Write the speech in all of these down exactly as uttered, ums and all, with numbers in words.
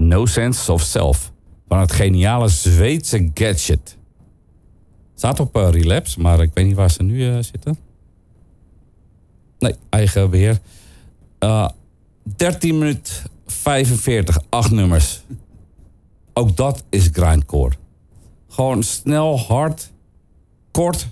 No Sense of Self. Van het geniale Zweedse Gadget. Staat op uh, Relapse, maar ik weet niet waar ze nu uh, zitten. Nee, eigen beheer. Uh, dertien minuten vijfenveertig, acht nummers. Ook dat is grindcore. Gewoon snel, hard, kort.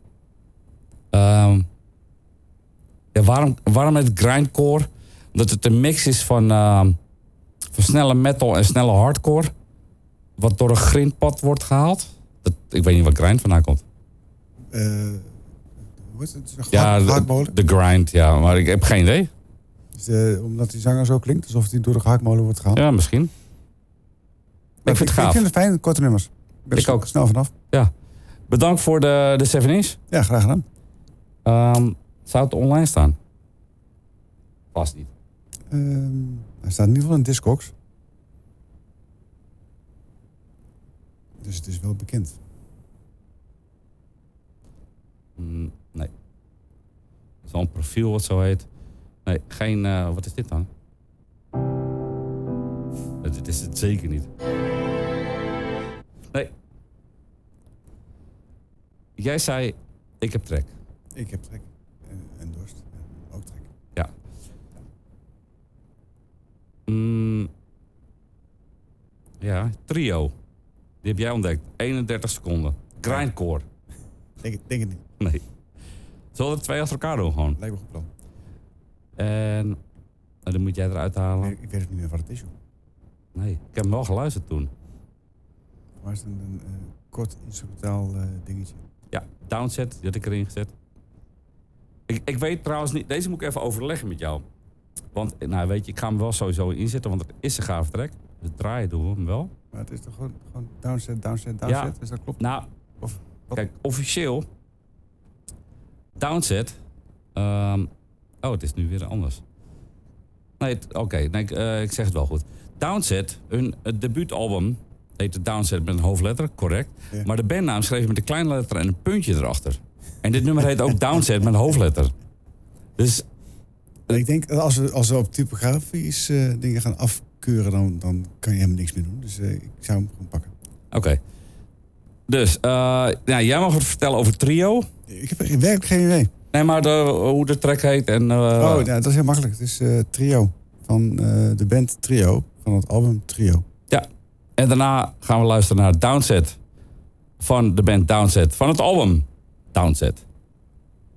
Um, ja, waarom, waarom het grindcore? Omdat het een mix is van, uh, van snelle metal en snelle hardcore. Wat door een grindpad wordt gehaald. Dat, ik weet niet waar grind vandaan komt. Uh, hoe is het? Ja, de, de grind, ja. Maar ik heb geen idee. Is de, omdat die zanger zo klinkt, alsof hij door de gehaktmolen wordt gehaald? Ja, misschien. Maar ik vind het gaaf. Ik vind het fijn, korte nummers. Ik ben ik ook. Snel vanaf. Ja. Bedankt voor de, de seven inch. Ja, graag gedaan. Um, zou het online staan? Vast niet. Um, hij staat in ieder geval in Discogs. Dus het is wel bekend. Mm, nee. Het is wel een profiel wat zo heet. Nee, geen... Uh, wat is dit dan? Dit is het zeker niet. Nee. Jij zei, ik heb trek. Ik heb trek. En, en dorst. En ook trek. Ja. Mm, ja, Trio. Die heb jij ontdekt. eenendertig seconden. Grindcore. Denk, denk het niet. Nee. Zullen we er twee achter elkaar doen gewoon? Lijkt me een goed plan. En nou, dan moet jij eruit halen. Ik, ik weet ook niet meer wat het is, joh. Nee, ik heb hem wel geluisterd toen. Maar is het een, een, een kort instrumentaal uh, dingetje? Ja, Downset, die had ik erin gezet. Ik, ik weet trouwens niet, deze moet ik even overleggen met jou. Want, nou weet je, ik ga hem wel sowieso inzetten, want het is een gave track. Dus draaien doen we hem wel. Maar het is toch gewoon, gewoon downset, downset, downset? Ja. Is dat klopt? Nou, of, wat? Kijk, officieel, Downset, um, oh, het is nu weer anders. Nee, oké, okay, nee, uh, ik zeg het wel goed. Downset, hun uh, debuutalbum, heette Downset met een hoofdletter, correct. Ja. Maar de bandnaam schreef je met een kleine letter en een puntje erachter. En dit nummer heet ook Downset met een hoofdletter. Dus... Ik denk, als we, als we op typografisch uh, dingen gaan afkeuren, dan, dan kan je hem niks meer doen. Dus uh, ik zou hem gewoon pakken. Oké. Okay. Dus, uh, nou, jij mag het vertellen over Trio. Ik heb werkelijk geen idee. Nee, maar de, hoe de track heet en... Uh... Oh, ja, dat is heel makkelijk. Het is uh, Trio. Van uh, de band Trio. Van het album Trio. Ja. En daarna gaan we luisteren naar Downset. Van de band Downset. Van het album Downset.